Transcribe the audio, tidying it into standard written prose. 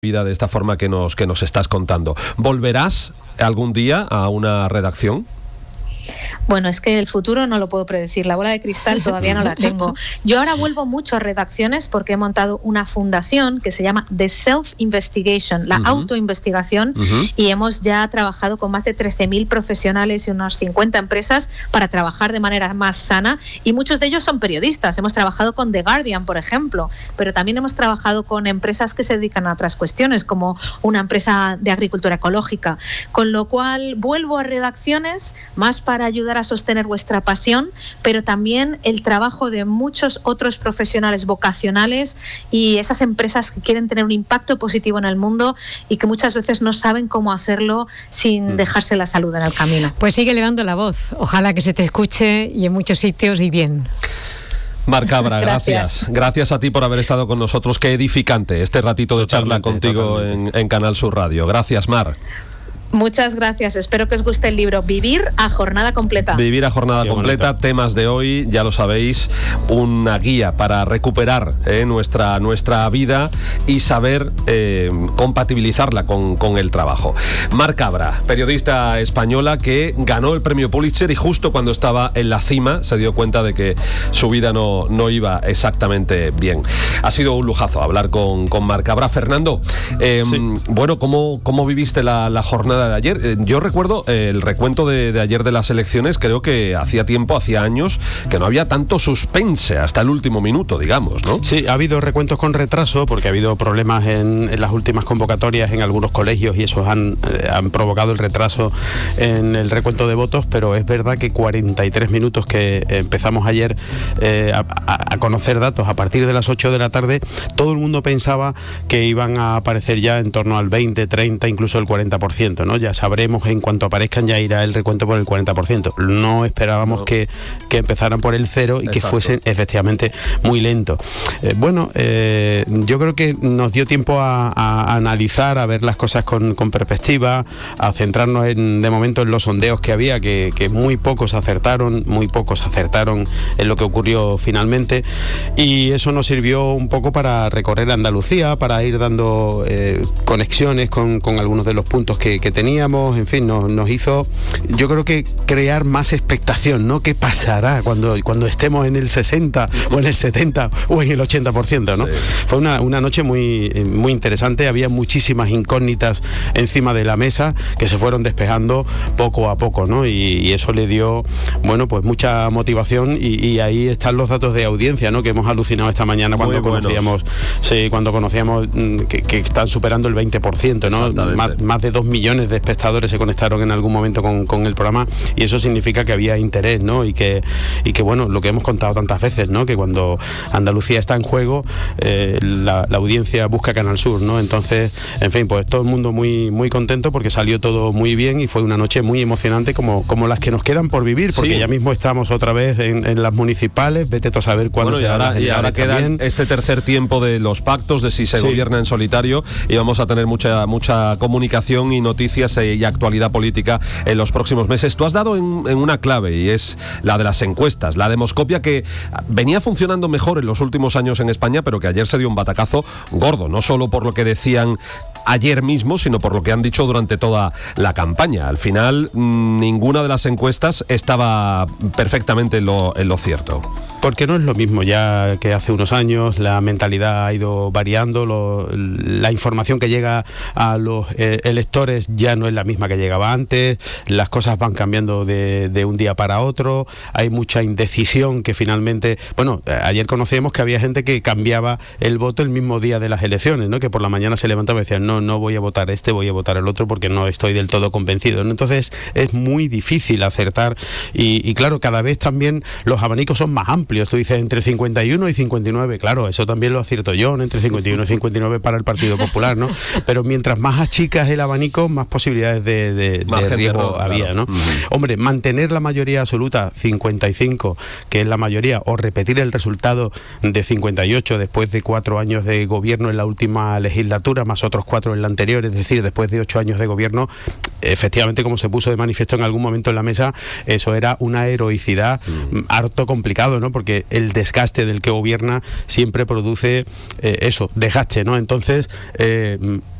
vida de esta forma que nos estás contando. ¿Volverás algún día a una redacción? Bueno, es que el futuro no lo puedo predecir, la bola de cristal todavía no la tengo. Yo ahora vuelvo mucho a redacciones porque he montado una fundación que se llama The Self-Investigation, la autoinvestigación, y hemos ya trabajado con más de 13.000 profesionales y unas 50 empresas para trabajar de manera más sana, y muchos de ellos son periodistas. Hemos trabajado con The Guardian, por ejemplo, pero también hemos trabajado con empresas que se dedican a otras cuestiones, como una empresa de agricultura ecológica, con lo cual vuelvo a redacciones más para ayudar a sostener vuestra pasión, pero también el trabajo de muchos otros profesionales vocacionales y esas empresas que quieren tener un impacto positivo en el mundo y que muchas veces no saben cómo hacerlo sin dejarse la salud en el camino. Pues sigue elevando la voz, ojalá que se te escuche y en muchos sitios y bien. Mar Cabra, gracias. Gracias a ti por haber estado con nosotros. Qué edificante este ratito de charla contigo en Canal Sur Radio. Gracias, Mar. Muchas gracias, espero que os guste el libro Vivir a jornada completa. Vivir a jornada completa, temas de hoy, ya lo sabéis, una guía para recuperar nuestra vida y saber compatibilizarla con el trabajo. Mar Cabra, periodista española que ganó el premio Pulitzer y justo cuando estaba en la cima se dio cuenta de que su vida no iba exactamente bien. Ha sido un lujazo hablar con Mar Cabra. Fernando, sí. Bueno, ¿cómo viviste la jornada de ayer? Yo recuerdo el recuento de ayer de las elecciones, creo que hacía años que no había tanto suspense hasta el último minuto, digamos, ¿no? Sí, ha habido recuentos con retraso porque ha habido problemas en las últimas convocatorias en algunos colegios y esos han provocado el retraso en el recuento de votos, pero es verdad que 43 minutos que empezamos ayer a conocer datos a partir de las 8 de la tarde, todo el mundo pensaba que iban a aparecer ya en torno al 20, 30, incluso el 40%, ¿no? Ya sabremos, en cuanto aparezcan ya irá el recuento por el 40%. No esperábamos que empezaran por el 0 y que fuesen efectivamente muy lento. Yo creo que nos dio tiempo a analizar, a ver las cosas con perspectiva, a centrarnos de momento en los sondeos que había, que muy pocos acertaron en lo que ocurrió finalmente, y eso nos sirvió un poco para recorrer Andalucía, para ir dando conexiones con algunos de los puntos que teníamos. En fin, nos hizo, yo creo que crear más expectación, ¿no? ¿Qué pasará cuando estemos en el 60 o en el 70 o en el 80%, ¿no? Sí. Fue una noche muy, muy interesante, había muchísimas incógnitas encima de la mesa que se fueron despejando poco a poco, ¿no? Y eso le dio, bueno, pues mucha motivación, y ahí están los datos de audiencia, ¿no? Que hemos alucinado esta mañana cuando conocíamos que están superando el 20%, ¿no? Más de 2 millones de espectadores se conectaron en algún momento con el programa, y eso significa que había interés, ¿no? Y que bueno, lo que hemos contado tantas veces, ¿no? Que cuando Andalucía está en juego, la audiencia busca Canal Sur, ¿no? Entonces, en fin, pues todo el mundo muy, muy contento porque salió todo muy bien y fue una noche muy emocionante como las que nos quedan por vivir, porque ya mismo estamos otra vez en las municipales, vete tú a saber cuándo se hará. Y ahora queda este tercer tiempo de los pactos, de si se gobierna en solitario, y vamos a tener mucha comunicación y noticias y actualidad política en los próximos meses. Tú has dado en una clave, y es la de las encuestas, la demoscopia, que venía funcionando mejor en los últimos años en España, pero que ayer se dio un batacazo gordo, no solo por lo que decían ayer mismo, sino por lo que han dicho durante toda la campaña. Al final, ninguna de las encuestas estaba perfectamente en lo cierto. Porque no es lo mismo ya que hace unos años, la mentalidad ha ido variando, la información que llega a los electores ya no es la misma que llegaba antes, las cosas van cambiando de un día para otro, hay mucha indecisión que finalmente, bueno, ayer conocíamos que había gente que cambiaba el voto el mismo día de las elecciones, ¿no? Que por la mañana se levantaba y decían, no voy a votar voy a votar el otro porque no estoy del todo convencido, ¿no? Entonces es muy difícil acertar, y claro, cada vez también los abanicos son más amplios. Tú dices entre 51 y 59, claro, eso también lo acierto yo, ¿no? Entre 51 y 59 para el Partido Popular, ¿no? Pero mientras más achicas el abanico, más posibilidades de riesgo había, ¿no? Hombre, mantener la mayoría absoluta, 55, que es la mayoría, o repetir el resultado de 58 después de 4 años de gobierno en la última legislatura, más otros 4 en la anterior, es decir, después de 8 años de gobierno, efectivamente, como se puso de manifiesto en algún momento en la mesa, eso era una heroicidad harto complicado, ¿no? Porque el desgaste del que gobierna siempre produce eso, desgaste, ¿no? Entonces,